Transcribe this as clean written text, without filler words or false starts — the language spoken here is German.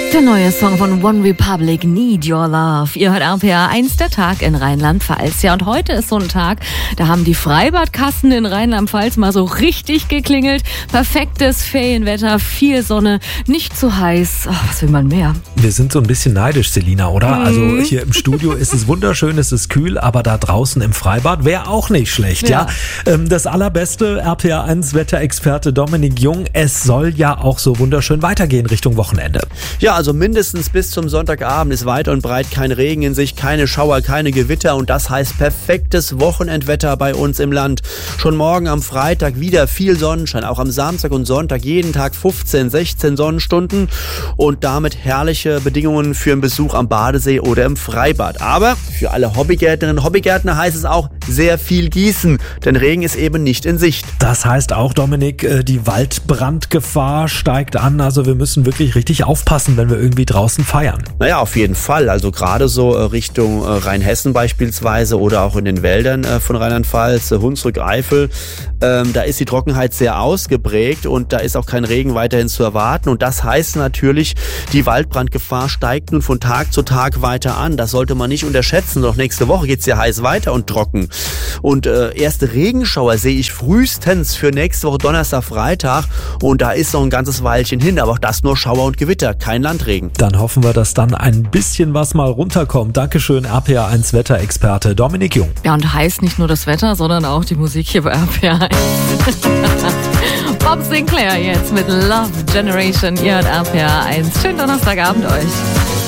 Der neue Song von One Republic, Need Your Love. Ihr hört RPA 1, der Tag in Rheinland-Pfalz. Ja, und heute ist so ein Tag, da haben die Freibadkassen in Rheinland-Pfalz mal so richtig geklingelt. Perfektes Ferienwetter, viel Sonne, nicht zu heiß. Oh, was will man mehr? Wir sind so ein bisschen neidisch, Selina, oder? Also hier im Studio ist es wunderschön, es ist kühl, aber da draußen im Freibad wäre auch nicht schlecht, ja? Das allerbeste, RPA 1 Wetterexperte Dominik Jung, es soll ja auch so wunderschön weitergehen Richtung Wochenende. Ja, also mindestens bis zum Sonntagabend ist weit und breit kein Regen in sich, keine Schauer, keine Gewitter und das heißt perfektes Wochenendwetter bei uns im Land. Schon morgen am Freitag wieder viel Sonnenschein, auch am Samstag und Sonntag jeden Tag 15, 16 Sonnenstunden und damit herrliche Bedingungen für einen Besuch am Badesee oder im Freibad. Aber für alle Hobbygärtnerinnen und Hobbygärtner heißt es auch sehr viel gießen, denn Regen ist eben nicht in Sicht. Das heißt auch, Dominik, die Waldbrandgefahr steigt an, also wir müssen wirklich richtig aufpassen, wenn wir irgendwie draußen feiern. Naja, auf jeden Fall. Also gerade so Richtung Rheinhessen beispielsweise oder auch in den Wäldern von Rheinland-Pfalz, Hunsrück, Eifel, da ist die Trockenheit sehr ausgeprägt und da ist auch kein Regen weiterhin zu erwarten. Und das heißt natürlich, die Waldbrandgefahr steigt nun von Tag zu Tag weiter an. Das sollte man nicht unterschätzen. Doch nächste Woche geht's ja heiß weiter und trocken. Und erste Regenschauer sehe ich frühestens für nächste Woche Donnerstag, Freitag. Und da ist noch ein ganzes Weilchen hin. Aber auch das nur Schauer und Gewitter, kein Landregen. Dann hoffen wir, dass dann ein bisschen was mal runterkommt. Dankeschön, RPA 1 Wetterexperte Dominik Jung. Ja, und heißt nicht nur das Wetter, sondern auch die Musik hier bei RPA 1. Bob Sinclair jetzt mit Love Generation. Ihr hört RPA 1. Schönen Donnerstagabend euch.